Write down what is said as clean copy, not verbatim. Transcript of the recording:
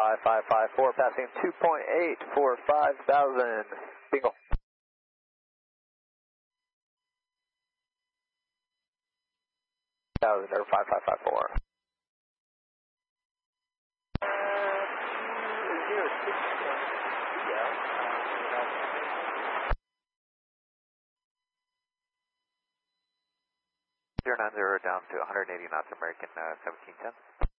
5554, passing 2.8 for 5,000. Bingo. Or 5554. Zero 90 down to 180 knots, American 1710.